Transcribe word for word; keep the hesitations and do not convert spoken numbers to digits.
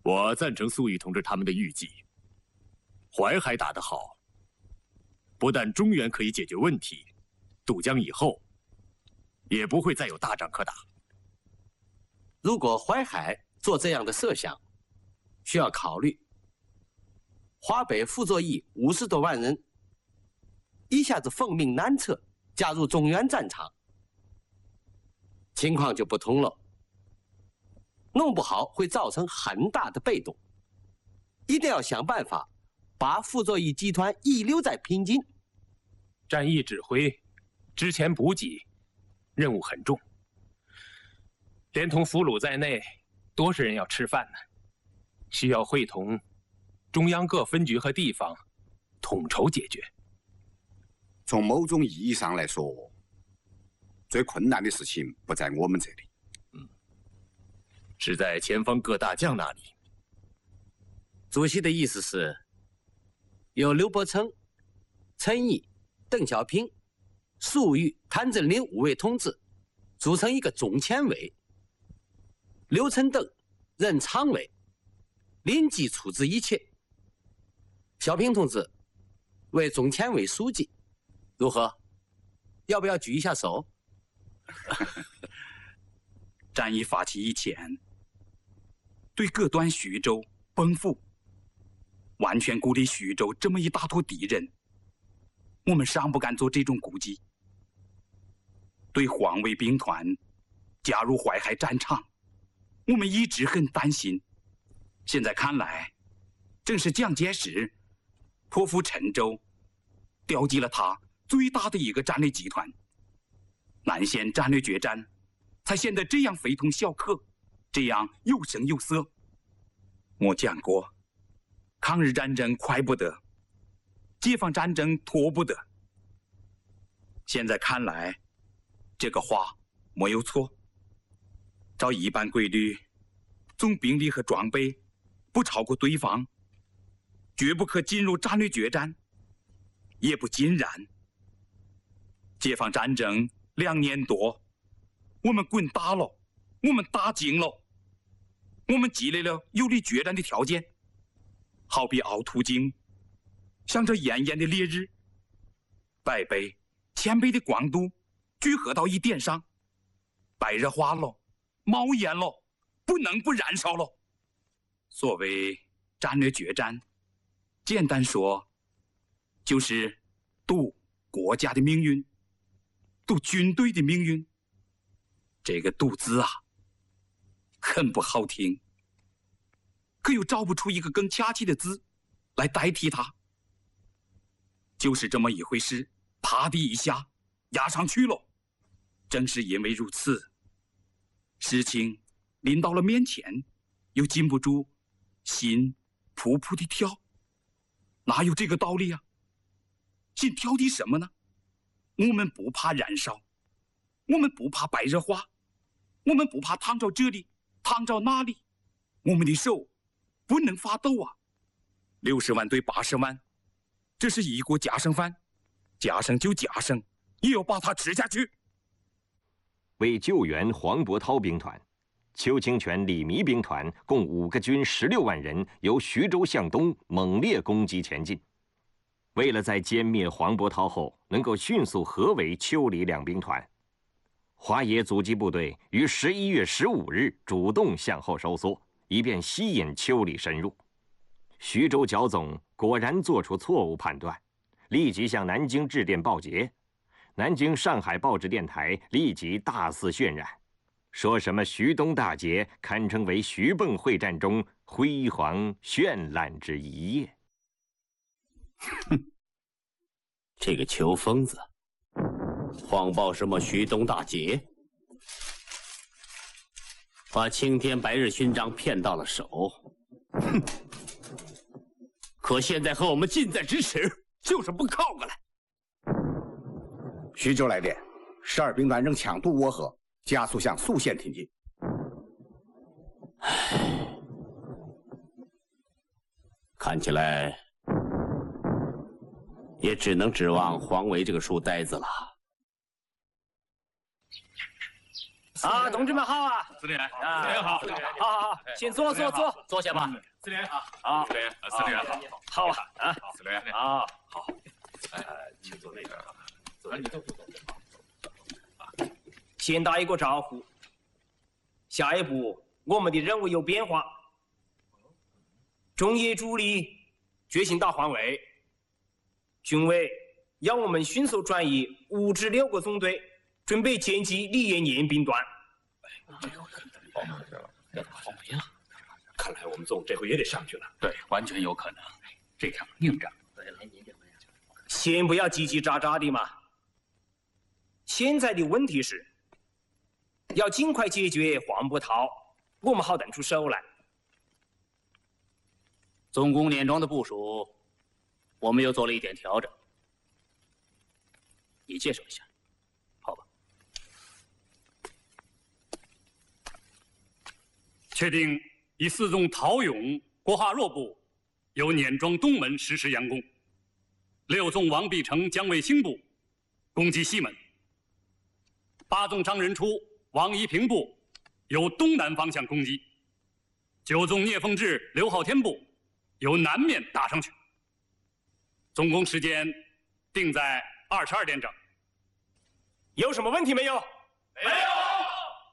我赞成粟裕同志他们的预计。淮海打得好，不但中原可以解决问题，渡江以后也不会再有大仗可打。 如果淮海做这样的设想，需要考虑华北傅作义五十多万人一下子奉命南撤，加入中原战场，情况就不同了。弄不好会造成很大的被动，一定要想办法把傅作义集团遗留在平津。 战役指挥、之前补给任务很重，连同俘虏在内，多少人要吃饭呢？需要会同中央各分局和地方统筹解决。 从某种意义上来说，最困难的事情不在我们这里， 嗯，是在前方各大将那里。 主席的意思是，由刘伯承、陈毅、邓小平、粟裕、谭震林五位同志组成一个总前委，刘陈邓任常委，临机处置一切。小平同志为总前委书记，如何？要不要举一下手？ 战役发起以前，对各端徐州、奔赴，完全孤立徐州这么一大坨敌人，我们尚不敢做这种估计。对黄卫兵团加入淮海战场，我们一直很担心。现在看来，正是蒋介石破釜沉舟，调集了他最大的一个战略集团，南线战略决战才显得这样非同小可，这样有声有色。我讲过，抗日战争快不得，解放战争拖不得。现在看来，这个话没有错。照一般规律，总兵力和装备不超过对方，绝不可进入战略决战，也不尽然。解放战争两年多，我们滚大了，我们打精了，我们积累了有利决战的条件，好比凹凸镜，向着炎炎的烈日，百倍、千倍的光度聚合到一点上，白热化了，冒烟了，不能不燃烧了。所谓战略决战，简单说，就是赌国家的命运，赌军队的命运。这个赌字啊，很不好听，可又找不出一个更恰切的字来代替它。就是这么一回事，啪的一下压上去了。正是因为如此，事情临到了面前，又禁不住心扑扑的跳。哪有这个道理啊？心跳的什么呢？我们不怕燃烧，我们不怕白热化，我们不怕烫着这里，烫着那里，我们的手不能发抖啊！六十万对八十万，这是一锅夹生饭，夹生就夹生，也要把它吃下去。 为救援黄伯韬兵团，邱清泉、李弥兵团共五个军十六万人，由徐州向东猛烈攻击前进。为了在歼灭黄伯韬后能够迅速合围邱李两兵团，华野阻击部队于十一月十五日主动向后收缩，以便吸引邱李深入。徐州剿总果然做出错误判断，立即向南京致电报捷。南京、上海报纸电台立即大肆渲染，说什么徐东大捷堪称为徐蚌会战中辉煌绚烂之一页。 哼，这个邱疯子，谎报什么徐东大捷，把青天白日勋章骗到了手。哼！可现在和我们近在咫尺，就是不靠过来。 徐州来电，十二兵团仍抢渡涡河，加速向宿县挺进。 唉，看起来也只能指望黄维这个书呆子了。 啊，同志们好啊！ 司令员， 啊， 司令员好， 好好好，先坐坐坐，坐下吧。 司令员好， 好， 司令员，司令员好， 好啊啊， 司令员好， 好，哎，请坐那边啊，坐，你坐坐坐。 先打一个招呼。下一步，我们的任务有变化。中野主力决心打换位，军委要我们迅速转移五至六个纵队，准备歼击李延年兵团。 好没了，看来我们纵这回也得上去了。对，完全有可能，这场硬仗。 先不要叽叽喳喳的嘛。现在的问题是，要尽快解决黄伯韬，我们好腾出手来。 总攻碾庄的部署，我们又做了一点调整。你介绍一下，好吧？ 确定以四纵陶勇、郭化若部由碾庄东门实施佯攻，六纵王必成、姜卫兴部攻击西门，八纵张仁初、王一平部由东南方向攻击，九纵聂凤智、刘浩天部由南面打上去。总攻时间定在二十二点整。 有什么问题没有？ 没有。